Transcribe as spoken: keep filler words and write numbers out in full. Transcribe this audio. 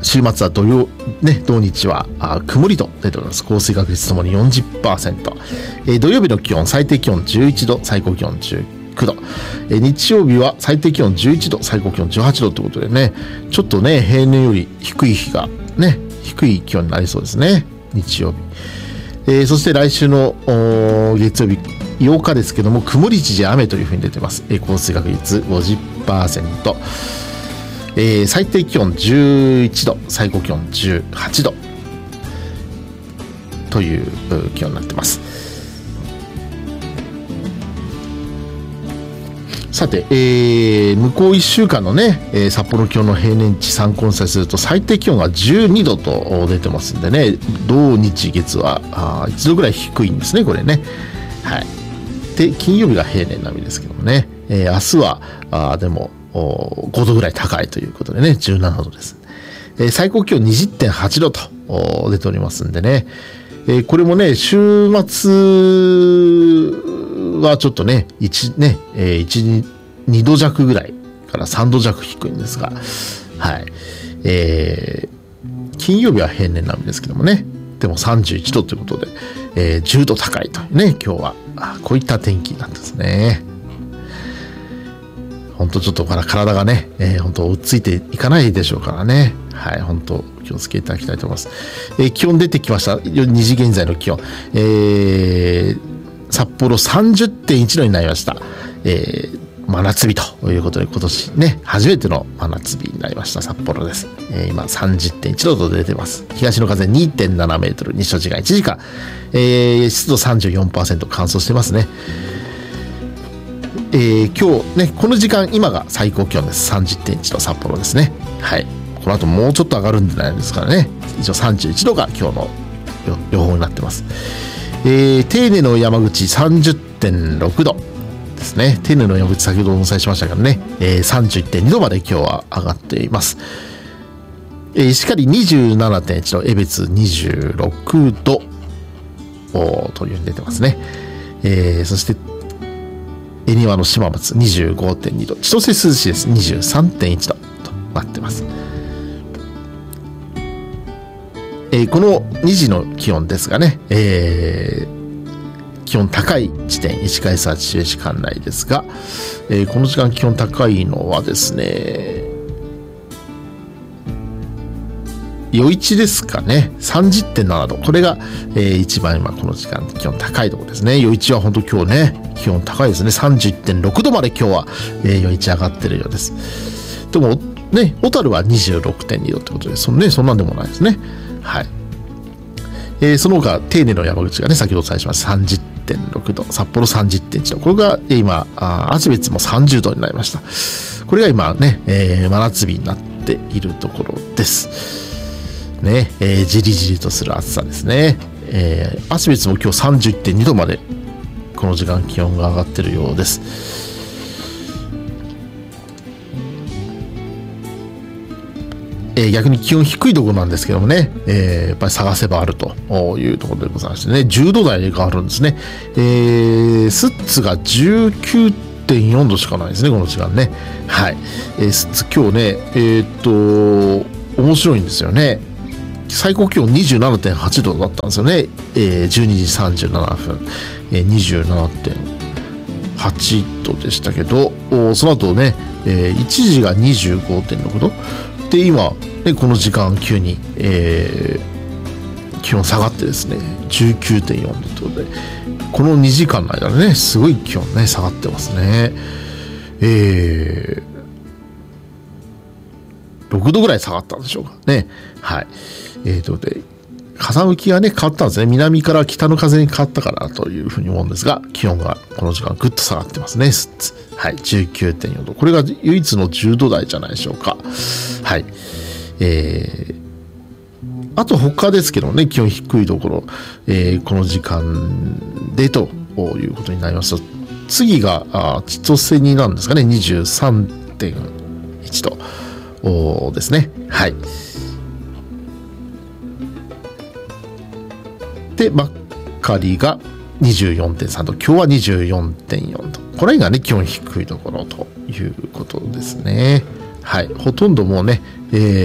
週末は土曜、ね、土日はあ曇りと出ております。降水確率ともに よんじゅっパーセント、えー、土曜日の気温最低気温じゅういちど、最高気温じゅうきゅうど、えー、日曜日は最低気温じゅういちど、最高気温じゅうはちどということでね、ちょっとね平年より低い日がね低い気温になりそうですね、日曜日。えー、そして来週の月曜日ようかですけども、曇り一時雨というふうに出てます。えー、降水確率 ごじゅっパーセント、えー、最低気温じゅういちど、最高気温じゅうはちどという気温になってます。さて、えー、向こういっしゅうかんのね、えー、札幌気温の平年値参考にすると最低気温がじゅうにどと出てますんでね、土日月はいちどぐらい低いんですね、これね。はい。で、金曜日が平年並みですけどもね、えー、明日はあでもごどぐらい高いということでね、じゅうななどです。えー、最高気温 にじゅってんはちどと出ておりますんでね、えー、これもね、週末はちょっとね、1ね、えー、いち、にど弱ぐらいからさんど弱低いんですが、はい。えー、金曜日は平年並みですけどもね、でもさんじゅういちどということで、えー、じゅうど高いというね、今日はこういった天気なんですね。本当ちょっとから体がね、えー、本当追いついていかないでしょうからね。はい、本当気をつけていただきたいと思います。えー、気温出てきました。にじ現在の気温。えー、札幌 さんじゅってんいちどになりました。えー、真夏日ということで、今年ね、初めての真夏日になりました札幌です。えー、今 さんじゅってんいちどと出てます。東の風 にてんななメートル、日照時間いちじかん。えー、湿度 さんじゅうよんパーセント 乾燥してますね。えー、今日ね、この時間、今が最高気温です。さんじゅってんいちど、札幌ですね。はい。この後もうちょっと上がるんじゃないですからね。一応さんじゅういちどが今日の予報になってます。えー、丁寧の山口 さんじゅってんろくどですね。丁寧の山口、先ほどお伝えしましたからね、えー、さんじゅういってんにどまで今日は上がっています。えー、石狩 にじゅうななてんいちど、江別にじゅうろくどというふうに出てますね。えー、そして恵庭の島松 にじゅうごてんにど、千歳涼しです にじゅうさんてんいちどとなってます。えー、このにじの気温ですがね、えー、気温高い地点、石狩沢地市管内ですが、えー、この時間気温高いのはですね、余市ですかね、さんじゅってんななど、これが、えー、一番今この時間気温高いところですね。余市は本当今日ね、気温高いですね。さんじゅういってんろくどまで今日は、えー、余市上がってるようです。でもね、小樽は にじゅうろくてんにどってことで、そんね、そんなんでもないですね。はい。えー、その他、丁寧の山口がね、先ほどお伝えしました さんじゅってんろくど、札幌 さんじゅってんいちど、これが今、芦別もさんじゅうどになりました。これが今ね、えー、真夏日になっているところです。ね、えー、じりじりとする暑さですね。えー、芦別も今日 さんじゅういってんにどまでこの時間気温が上がっているようです。えー、逆に気温低いところなんですけどもね、えー、やっぱり探せばあるというところでございましてね、じゅうど台があるんですね。えー、スッツが じゅうきゅうてんよんどしかないですね、この時間ね。はい。えー、スッツ今日ね、えー、っと、面白いんですよね。最高気温 にじゅうななてんはちどだったんですよね。えー、じゅうにじさんじゅうななふん、えー、にじゅうななてんはちどでしたけど、その後ね、えー、いちじが にじゅうごてんろくどで、今、ね、この時間急に、えー、気温下がってですね、じゅうきゅうてんよんどということで、このにじかんの間でね、すごい気温ね、下がってますね。えー、ろくどぐらい下がったんでしょうかね。はい。えーとで、風向きがね、変わったんですね。南から北の風に変わったかなというふうに思うんですが、気温がこの時間ぐっと下がってますね。はい、じゅうきゅうてんよんど。これが唯一のじゅうど台じゃないでしょうか。はい。えー、あと他ですけどね、気温低いところ、えー、この時間でということになりますと、次があ千歳になんですかね、にじゅうさんてんいちどですね。はい。で、真狩が にじゅうよんてんさんど、今日は にじゅうよんてんよんど。これがね、気温低いところということですね。はい。ほとんどもうね、えー